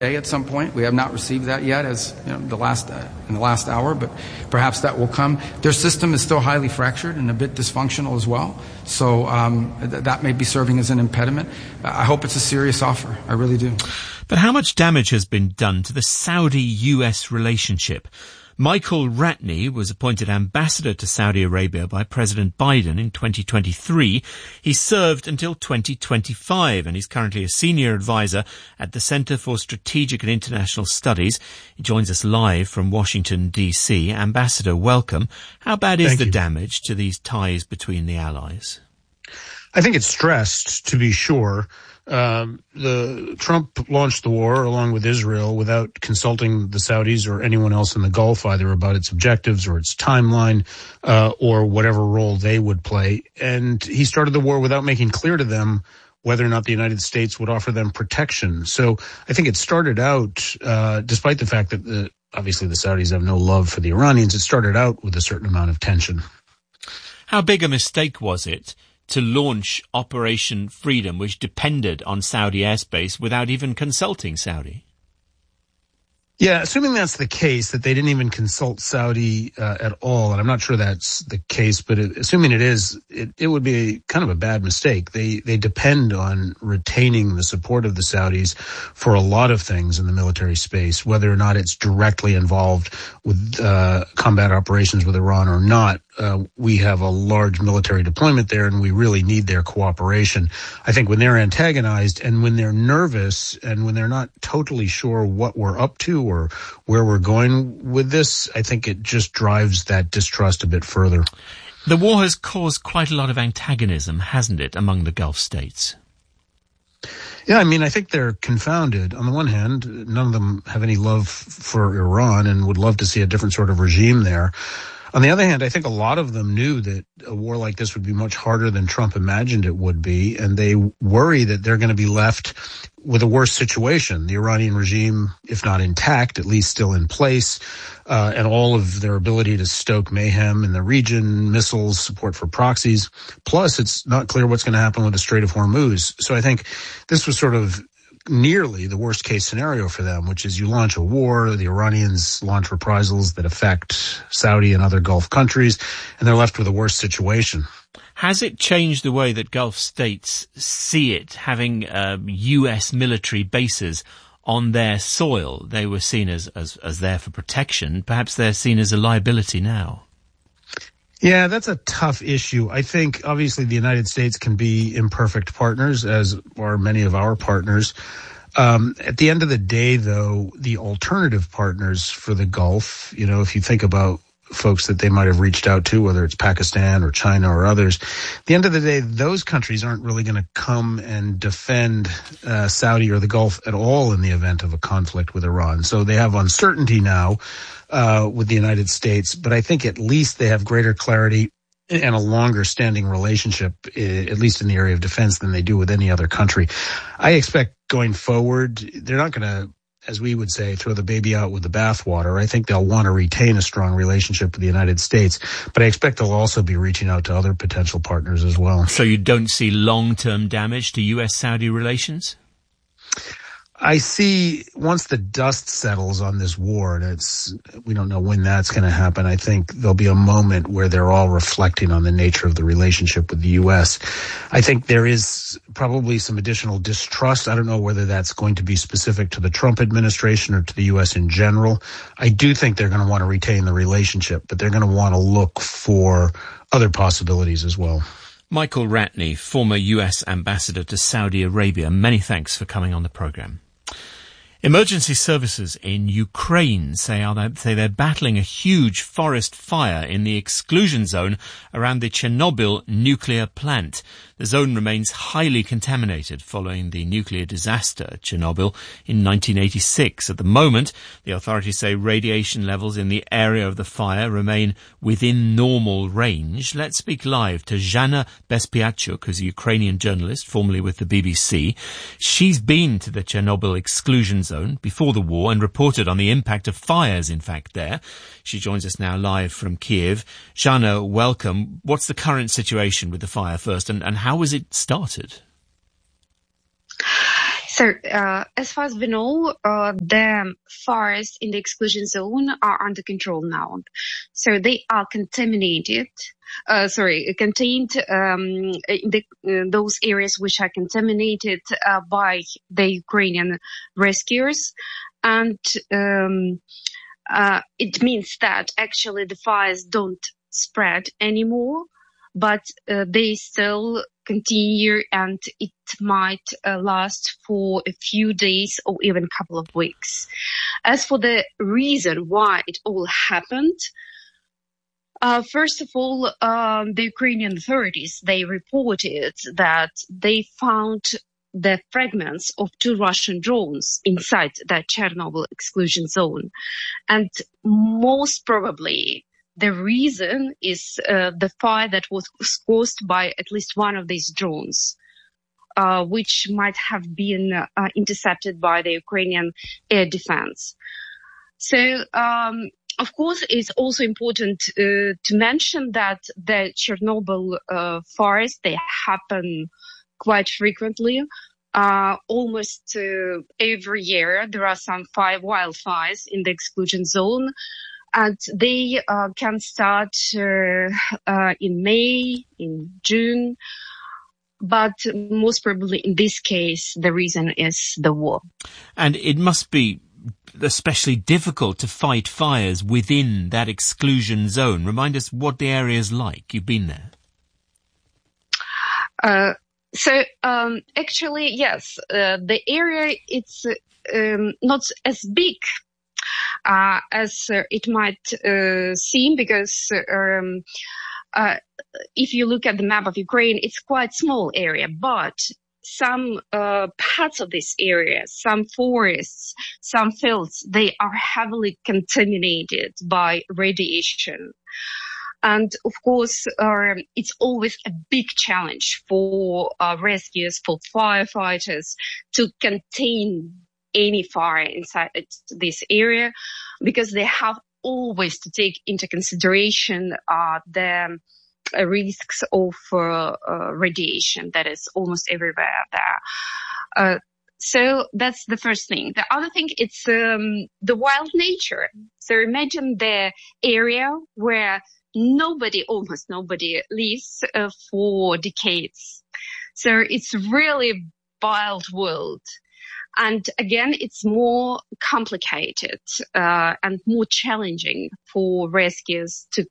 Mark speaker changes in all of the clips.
Speaker 1: at some point. We have not received that yet, as you know, in the last hour, but perhaps that will come. Their system is still highly fractured and a bit dysfunctional as well, so that may be serving as an impediment. I hope it's a serious offer. I really do.
Speaker 2: But how much damage has been done to the Saudi-US relationship? Michael Ratney was appointed ambassador to Saudi Arabia by President Biden in 2023. He served until 2025 and he's currently a senior advisor at the Center for Strategic and International Studies. He joins us live from Washington, D.C. Ambassador, welcome. How bad is the damage to these ties between the allies?
Speaker 3: I think it's stressed, to be sure. The Trump launched the war along with Israel without consulting the Saudis or anyone else in the Gulf, either about its objectives or its timeline, or whatever role they would play. And he started the war without making clear to them whether or not the United States would offer them protection. So I think it started out, despite the fact that obviously the Saudis have no love for the Iranians, it started out with a certain amount of tension.
Speaker 2: How big a mistake was it to launch Operation Freedom, which depended on Saudi airspace, without even consulting Saudi?
Speaker 3: Yeah, assuming that's the case, that they didn't even consult Saudi at all, and I'm not sure that's the case, but assuming it is, it would be kind of a bad mistake. They depend on retaining the support of the Saudis for a lot of things in the military space, whether or not it's directly involved with combat operations with Iran or not. We have a large military deployment there, and we really need their cooperation. I think when they're antagonized and when they're nervous and when they're not totally sure what we're up to or where we're going with this, I think it just drives that distrust a bit further.
Speaker 2: The war has caused quite a lot of antagonism, hasn't it, among the Gulf states?
Speaker 3: Yeah, I mean, I think they're confounded. On the one hand, none of them have any love for Iran and would love to see a different sort of regime there. On the other hand, I think a lot of them knew that a war like this would be much harder than Trump imagined it would be, and they worry that they're going to be left with a worse situation. The Iranian regime, if not intact, at least still in place, and all of their ability to stoke mayhem in the region, missiles, support for proxies. Plus, it's not clear what's going to happen with the Strait of Hormuz. So I think this was sort of nearly the worst case scenario for them, which is you launch a war, the Iranians launch reprisals that affect Saudi and other Gulf countries, and they're left with a worse situation.
Speaker 2: Has it changed the way that Gulf states see it, having U.S. military bases on their soil? They were seen as there for protection. Perhaps they're seen as a liability now.
Speaker 3: Yeah, that's a tough issue. I think obviously the United States can be imperfect partners, as are many of our partners. At the end of the day, though, the alternative partners for the Gulf, you know, if you think about folks that they might have reached out to, whether it's Pakistan or China or others, at the end of the day, those countries aren't really going to come and defend Saudi or the Gulf at all in the event of a conflict with Iran. So they have uncertainty now with the United States, but I think at least they have greater clarity and a longer standing relationship, at least in the area of defense, than they do with any other country. I expect going forward, they're not going to, as we would say, throw the baby out with the bathwater. I think they'll want to retain a strong relationship with the United States, but I expect they'll also be reaching out to other potential partners as well.
Speaker 2: So you don't see long-term damage to U.S.-Saudi relations?
Speaker 3: I see once the dust settles on this war, and we don't know when that's going to happen, I think there'll be a moment where they're all reflecting on the nature of the relationship with the U.S. I think there is probably some additional distrust. I don't know whether that's going to be specific to the Trump administration or to the U.S. in general. I do think they're going to want to retain the relationship, but they're going to want to look for other possibilities as well.
Speaker 2: Michael Ratney, former U.S. ambassador to Saudi Arabia, many thanks for coming on the program. Emergency services in Ukraine say they're battling a huge forest fire in the exclusion zone around the Chernobyl nuclear plant. The zone remains highly contaminated following the nuclear disaster at Chernobyl in 1986. At the moment, the authorities say radiation levels in the area of the fire remain within normal range. Let's speak live to Zhana Bespiatchuk, who's a Ukrainian journalist, formerly with the BBC. She's been to the Chernobyl exclusion zone before the war and reported on the impact of fires, in fact, there. She joins us now live from Kiev. Zhana, welcome. What's the current situation with the fire first, and how was it started?
Speaker 4: So So, as far as we know, the fires in the exclusion zone are under control now. So they are contained in those areas which are contaminated by the Ukrainian rescuers. And it means that actually the fires don't spread anymore, but they still continue, and it might last for a few days or even a couple of weeks. As for the reason why it all happened, first of all, the Ukrainian authorities, they reported that they found the fragments of 2 Russian drones inside the Chernobyl exclusion zone. And most probably, the reason is the fire that was caused by at least one of these drones, which might have been intercepted by the Ukrainian air defense. So, of course, it's also important to mention that the Chernobyl fires, they happen quite frequently. Almost every year, there are some 5 wildfires in the exclusion zone. And they can start in May, in June, but most probably in this case, the reason is the war.
Speaker 2: And it must be especially difficult to fight fires within that exclusion zone. Remind us what the area is like. You've been there. Actually, yes, the area, it's not as big as it might seem, because if you look at the map of Ukraine, it's quite small area, but some parts of this area, some forests, some fields, they are heavily contaminated by radiation. And of course, it's always a big challenge for rescuers, for firefighters to contain any fire inside this area, because they have always to take into consideration the risks of radiation that is almost everywhere there. So that's the first thing. The other thing, it's the wild nature. So imagine the area where almost nobody lives for decades. So it's really wild world. And again, it's more complicated and more challenging for rescuers to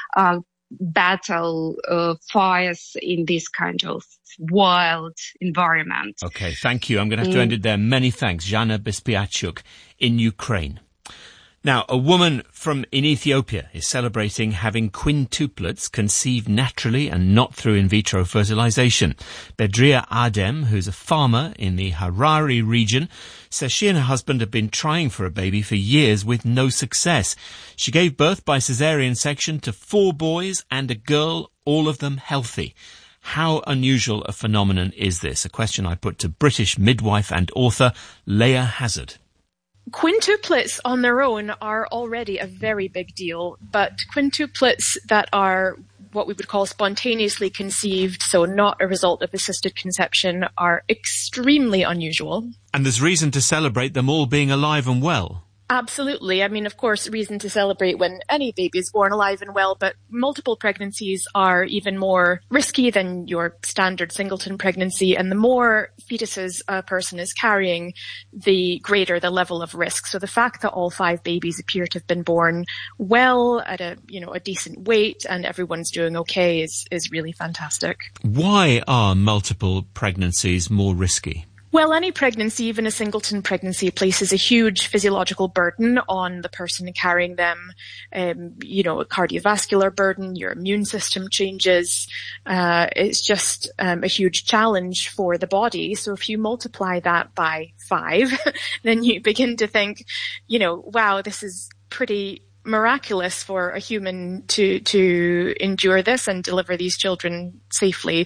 Speaker 2: battle fires in this kind of wild environment. Okay, thank you. I'm going to have to end it there. Many thanks. Jana Bespiachuk in Ukraine. Now, a woman in Ethiopia is celebrating having quintuplets conceived naturally and not through in vitro fertilization. Bedria Adem, who's a farmer in the Harare region, says she and her husband have been trying for a baby for years with no success. She gave birth by caesarean section to 4 boys and a girl, all of them healthy. How unusual a phenomenon is this? A question I put to British midwife and author Leah Hazard.
Speaker 5: Quintuplets on their own are already a very big deal, but quintuplets that are what we would call spontaneously conceived, so not a result of assisted conception, are extremely unusual.
Speaker 2: And there's reason to celebrate them all being alive and well.
Speaker 5: Absolutely. I mean, of course, reason to celebrate when any baby is born alive and well, but multiple pregnancies are even more risky than your standard singleton pregnancy. And the more fetuses a person is carrying, the greater the level of risk. So the fact that all 5 babies appear to have been born well at a decent weight and everyone's doing okay is really fantastic.
Speaker 2: Why are multiple pregnancies more risky?
Speaker 5: Well, any pregnancy, even a singleton pregnancy, places a huge physiological burden on the person carrying them. A cardiovascular burden, your immune system changes. It's just a huge challenge for the body. So if you multiply that by 5, then you begin to think, wow, this is pretty miraculous for a human to endure this and deliver these children safely.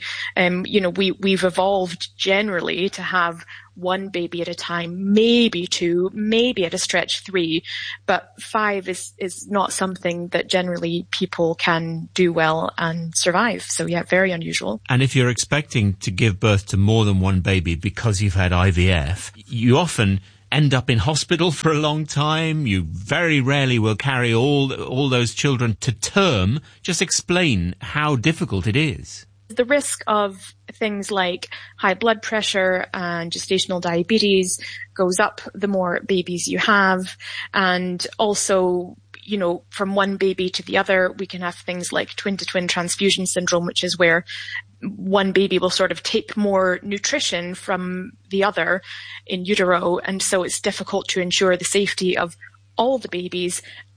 Speaker 5: We've evolved generally to have one baby at a time, maybe two, maybe at a stretch three, but 5 is not something that generally people can do well and survive. So yeah, very unusual.
Speaker 2: And if you're expecting to give birth to more than one baby because you've had IVF, you often end up in hospital for a long time. You very rarely will carry all those children to term. Just explain how difficult it is.
Speaker 5: The risk of things like high blood pressure and gestational diabetes goes up the more babies you have. And also, from one baby to the other, we can have things like twin-to-twin transfusion syndrome, which is where one baby will sort of take more nutrition from the other in utero. And so it's difficult to ensure the safety of all the babies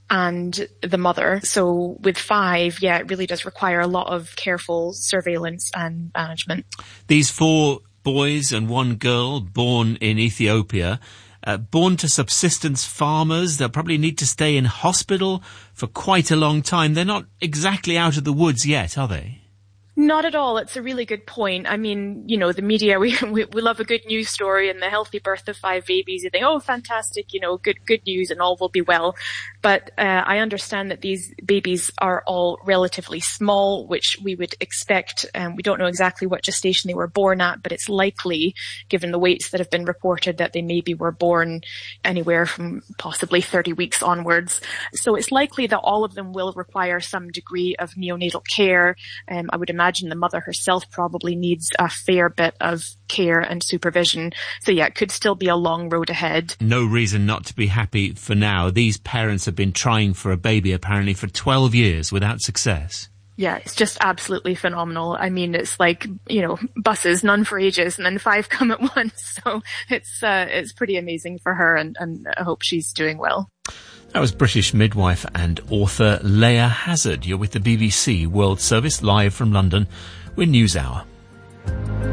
Speaker 5: and the mother. So with 5, it really does require a lot of careful surveillance and management.
Speaker 2: These 4 boys and 1 girl born in Ethiopia, born to subsistence farmers, they'll probably need to stay in hospital for quite a long time. They're not exactly out of the woods yet, are they?
Speaker 5: Not at all. It's a really good point. I mean, the media, we love a good news story and the healthy birth of 5 babies. You think, oh, fantastic, good news and all will be well. But I understand that these babies are all relatively small, which we would expect. We don't know exactly what gestation they were born at, but it's likely, given the weights that have been reported, that they maybe were born anywhere from possibly 30 weeks onwards. So it's likely that all of them will require some degree of neonatal care. I would imagine the mother herself probably needs a fair bit of care and supervision. So it could still be a long road ahead.
Speaker 2: No reason not to be happy for now. These parents have been trying for a baby apparently for 12 years without success.
Speaker 5: Yeah, it's just absolutely phenomenal. I mean, it's like, buses, none for ages, and then 5 come at once. So it's pretty amazing for her, and I hope she's doing well.
Speaker 2: That was British midwife and author Leah Hazard. You're with the BBC World Service live from London with NewsHour.